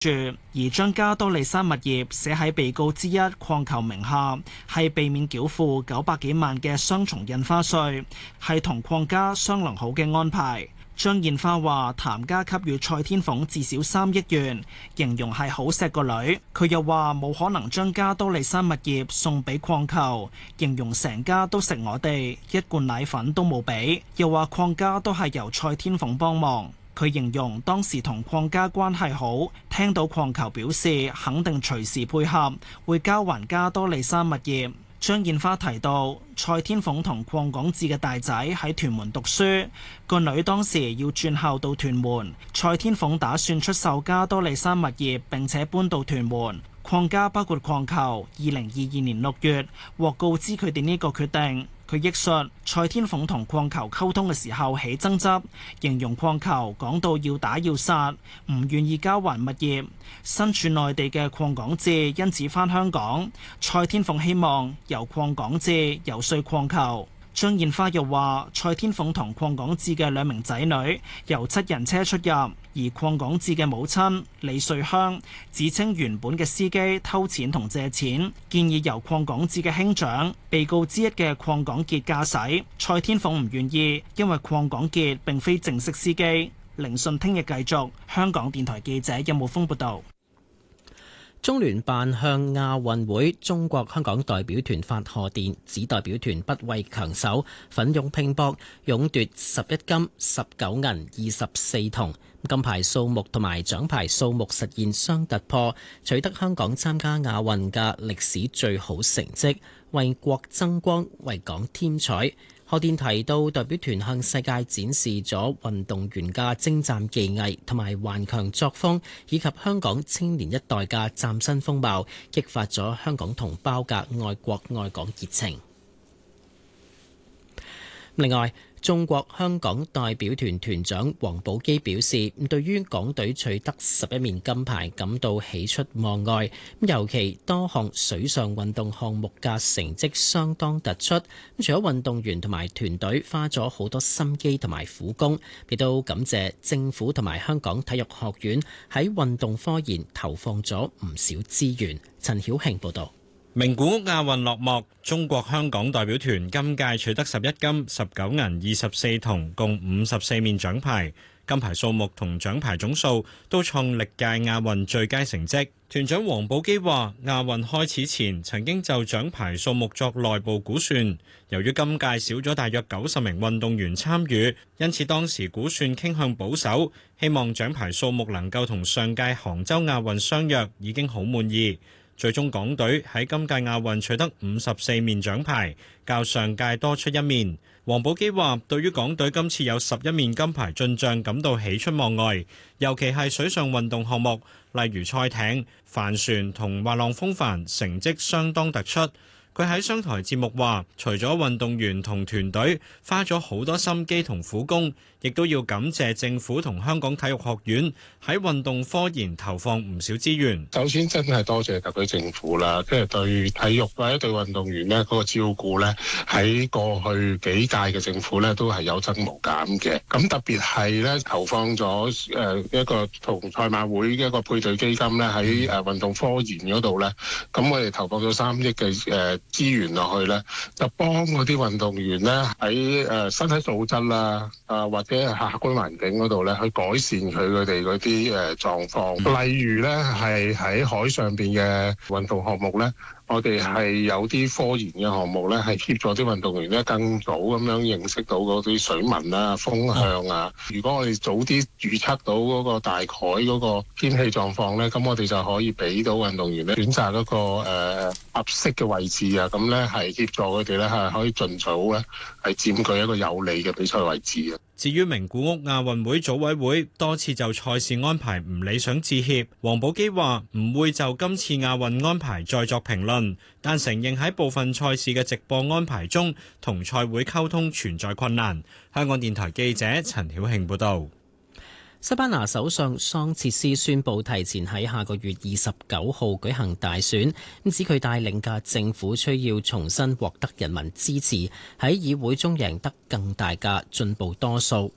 住，而將加多利山物業寫喺被告之一礦球名下，係避免繳付900幾萬嘅雙重印花稅，係同礦家商量好嘅安排。張燕花話譚家給予蔡天鳳至少3億元，形容係好錫個女。佢又話冇可能將加多利山物業送俾礦球，形容成家都食我哋，一罐奶粉都冇俾。又話礦家都係由蔡天鳳幫忙。佢形容當時同礦家關係好，聽到礦球表示肯定隨時配合，會交還加多利山物業。張燕花提到，蔡天鳳同鄺港智嘅大仔喺屯門讀書，個女當時要轉校到屯門，蔡天鳳打算出售加多利山物業並且搬到屯門。礦家包括礦球，2022年6月獲告知佢哋呢個決定。佢憶述蔡天鳳同礦球溝通嘅時候起爭執，形容礦球講到要打要殺，唔願意交還物業。身處內地嘅鄺港智因此返香港，蔡天鳳希望由鄺港智游說礦球。張燕花又話，蔡天鳳同鄺港智嘅2名仔女由7人車出入，而鄺港智嘅母親李瑞香指稱原本嘅司機偷錢同借錢，建議由鄺港智嘅兄長被告之一嘅鄺港傑駕駛。蔡天鳳唔願意，因為鄺港傑並非正式司機。聆訊聽日繼續。香港電台記者任慕峰報道。 中聯辦向亞運會中國香港代表團發賀電，指代表團不畏強手，奮勇拼搏，勇奪11金、19銀、24銅，金牌數目同埋獎牌數目實現雙突破，取得香港參加亞運嘅歷史最好成績，為國爭光，為港添彩。賀電提到，代表團向世界展示咗運動員嘅精湛技藝同埋頑強作風，以及香港青年一代嘅嶄新風貌，激發咗香港同胞嘅愛國愛港熱情。另外，中國香港代表團團長王寶基表示，對於港隊取得11面金牌感到喜出望外，尤其多項水上運動項目嘅成績相當突出。除咗運動員同埋團隊花咗好多心機同埋苦功，亦都感謝政府同埋香港體育學院喺運動科研投放咗唔少資源。陳曉慶報導。 名古屋亞運落幕，中國香港代表團今屆取得11金、19銀、24銅，共54面獎牌，金牌數目同獎牌總數都創歷屆亞運最佳成績。團長王寶基話，亞運開始前曾經就獎牌數目作內部估算，由於今屆少咗大約90名運動員參與，因此當時估算傾向保守，希望獎牌數目能夠同上屆杭州亞運相若，已經好滿意。最終港隊喺今屆亞運取得54面獎牌，較上屆多出1面。王寶基話，對於港隊今次有11面金牌進帳感到喜出望外，尤其係水上運動項目，例如賽艇、帆船同滑浪風帆，成績相當突出。佢喺商台節目話，除咗運動員同團隊花咗好多心機同苦功，亦都要感謝政府同香港體育學院喺運動科研投放唔少資源。 首先真係多謝特區政府啦，即係對體育或者對運動員呢嗰個照顧呢，喺過去幾屆嘅政府呢都係有增無減嘅。咁特別係呢投放咗一個同賽馬會嘅一個配對基金呢，喺運動科研嗰度呢，咁我哋投放咗3億嘅資源落去咧，就幫嗰啲運動員咧喺身體素質啦，或者客觀環境嗰度咧，去改善佢哋嗰啲狀況。例如咧，係喺海上邊嘅運動項目咧，我哋係有啲科研嘅項目咧，係協助啲運動員咧更早咁樣認識到嗰啲水文啦、風向啊。如果我哋早啲預測到嗰個大海嗰個天氣狀況咧，咁我哋就可以俾到運動員咧選擇嗰個合適嘅位置啊。咁咧係協助佢哋咧係可以盡早咧係佔據一個有利嘅比賽位置啊。 至於名古屋亞運會組委會多次就賽事安排唔理想致歉，王寶基話唔會就今次亞運安排再作評論，但承認喺部分賽事嘅直播安排中同賽會溝通存在困難。香港電台記者陳曉慶報導。 西班牙首相桑切斯宣布提前喺下個月29號舉行大選，指佢帶領嘅政府需要重新獲得人民支持，喺議會中贏得更大嘅進步多數。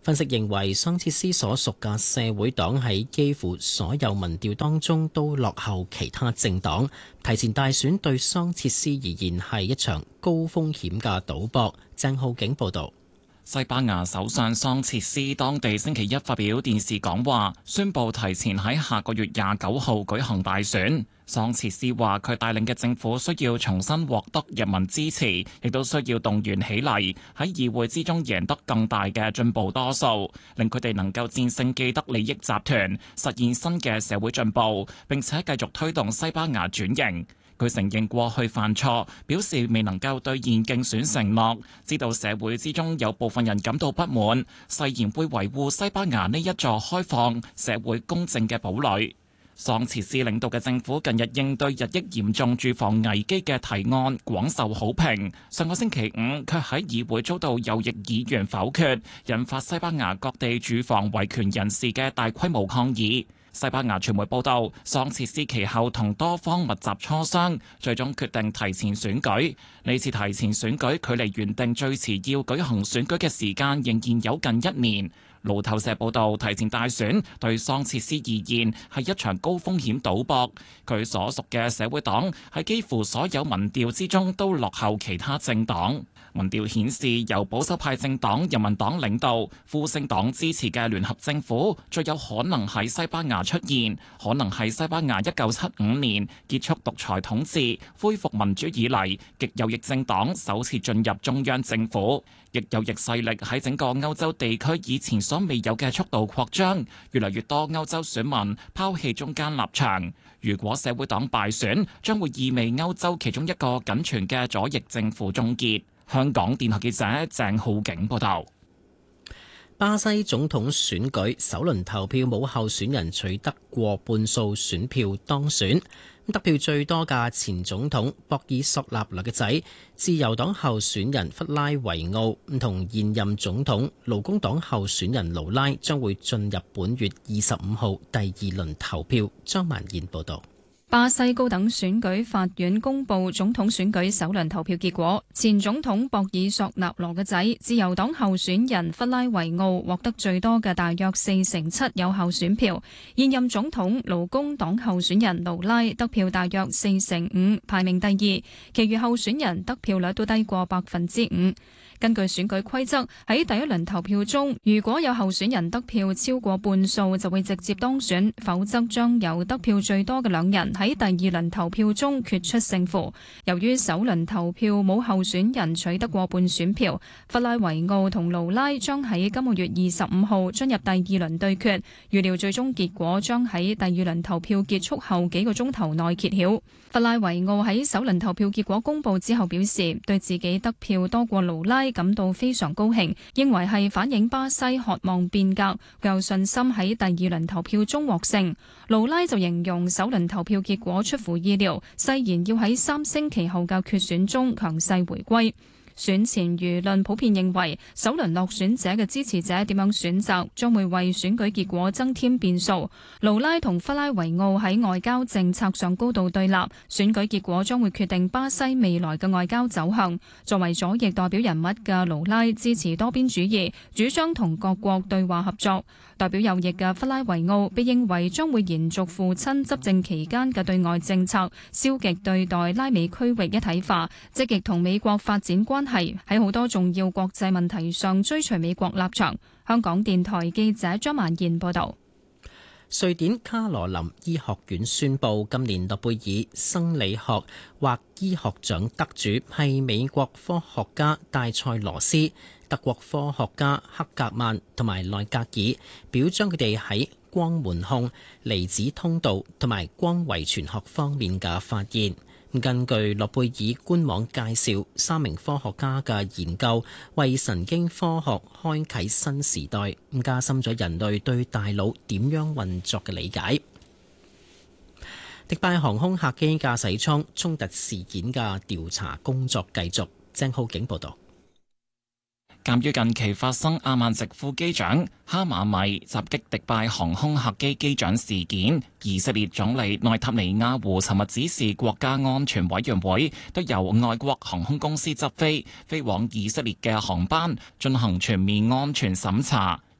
分析認為，桑切斯所屬嘅社會黨喺幾乎所有民調當中都落後其他政黨。提前大選對桑切斯而言係一場高風險嘅賭博。鄭浩景報導。 西班牙首相桑切斯當地星期一發表電視講話，宣布提前喺下個月29號舉行大選。桑切斯話佢帶領嘅政府需要重新獲得人民支持，亦都需要動員起嚟，喺議會之中贏得更大嘅進步多數，令佢哋能夠戰勝既得利益集團，實現新嘅社會進步，並且繼續推動西班牙轉型。佢承認過去犯錯，表示未能夠兌現競選承諾，知道社會之中有部分人感到不滿，誓言會維護西班牙呢一座開放、社會公正嘅堡壘。桑切斯領導嘅政府近日應對日益嚴重住房危機嘅提案廣受好評，上個星期五卻喺議會遭到右翼議員否決，引發西班牙各地住房維權人士嘅大規模抗議。西班牙傳媒報道，桑切斯其後同多方密集磋商，最終決定提前選舉。呢次提前選舉距離原定最遲要舉行選舉嘅時間仍然有近1年。路透社報道，提前大選對桑切斯而言係一場高風險賭博。佢所屬嘅社會黨喺幾乎所有民調之中都落後其他政黨。民調顯示，由保守派政黨人民黨領導、復興黨支持嘅聯合政府最有可能喺西班牙出現，可能係西班牙1975年結束獨裁統治、恢復民主以嚟極右翼政黨首次進入中央政府。極右翼勢力喺整個歐洲地區以前所未有嘅速度擴張，越嚟越多歐洲選民拋棄中間立場。如果社會黨敗選，將會意味歐洲其中一個僅存嘅左翼政府終結。香港電台記者鄭浩景報道。 巴西總統選舉首輪投票冇候選人取得過半數選票當選，得票最多嘅前總統博爾索納羅嘅仔自由黨候選人弗拉維奧同現任總統勞工黨候選人盧拉將會進入本月25號第2輪投票。張曼燕報道。 巴西高等選舉法院公布總統選舉首輪投票結果，前總統博爾索納羅嘅仔自由黨候選人弗拉維奧獲得最多嘅大約47%有效選票，現任總統勞工黨候選人盧拉得票大約45%，排名第2，其餘候選人得票率都低過5%。根據選舉規則，喺第一輪投票中，如果有候選人得票超過半數，就會直接當選，否則將由得票最多嘅兩人喺第二輪投票中決出勝負。由於首輪投票冇候選人取得過半選票，弗拉維奧同盧拉將喺今個月25號進入第二輪對決，預料最終結果將喺第二輪投票結束後幾個鐘頭內揭曉。弗拉維奧喺首輪投票結果公佈之後表示，對自己得票多過盧拉感到非常高興，認為係反映巴西渴望變革，佢有信心喺第二輪投票中獲勝。盧拉就形容首輪投票結果出乎意料，誓言要喺3星期後嘅決選中強勢回歸。選前輿論普遍認為，首輪落選者嘅支持者點樣選擇，將會為選舉結果增添變數。盧拉同弗拉維奧喺外交政策上高度對立，選舉結果將會決定巴西未來嘅外交走向。作為左翼代表人物嘅盧拉支持多邊主義，主張同各國對話合作。代表右翼嘅弗拉維奧被認為將會延續父親執政期間嘅對外政策，消極對待拉美區域一體化，積極同美國發展關係，喺好多重要國際問題上追隨美國立場。香港電台記者張曼燕報道。 瑞典卡羅林醫學院宣布，今年諾貝爾生理學或醫學獎得主係美國科學家戴塞羅斯、德國科學家克格曼同埋內格爾，表彰佢哋喺光門控、離子通道同埋光遺傳學方面嘅發現。根據諾貝爾官網介紹，3名科學家嘅研究為神經科學開啟新時代，加深咗人類對大腦點樣運作嘅理解。迪拜航空客機駕駛艙衝突事件嘅調查工作繼續。鄭浩景報道。 鑑於近期發生阿曼籍副機長哈馬米襲擊迪拜航空客機機長事件，以色列總理內塔尼亞胡尋日指示國家安全委員會對由外國航空公司執飛往以色列嘅航班進行全面安全審查。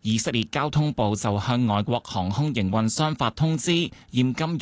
以色列交通部就向外國航空營運商發通知，嚴禁